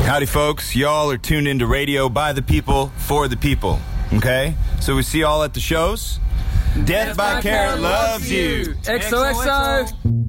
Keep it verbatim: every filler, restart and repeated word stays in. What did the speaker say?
Howdy, folks. Y'all are tuned into radio by the people, for the people. Okay? So we see y'all at the shows. Death, Death by Carrot loves you. X O X O.